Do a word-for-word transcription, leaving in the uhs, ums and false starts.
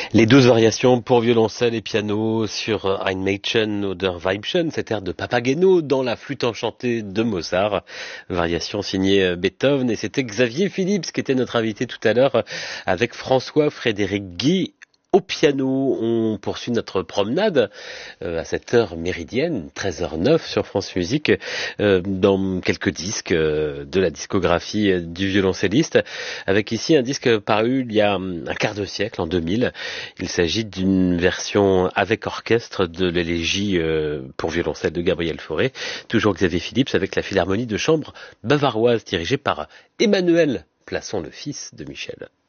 Les douze variations pour violoncelle et piano sur Ein Mädchen oder Weibchen, cet air de Papageno dans la flûte enchantée de Mozart, variation signée Beethoven, et c'était Xavier Philips qui était notre invité tout à l'heure avec François-Frédéric Guy au piano. On poursuit notre promenade euh, à cette heure méridienne, treize heures neuf sur France Musique, euh, dans quelques disques euh, de la discographie euh, du violoncelliste, avec ici un disque paru il y a un quart de siècle, en deux mille. Il s'agit d'une version avec orchestre de l'élégie euh, pour violoncelle de Gabriel Fauré, toujours Xavier Philips, avec la Philharmonie de chambre bavaroise dirigée par Emmanuel Plasson, le fils de Michel.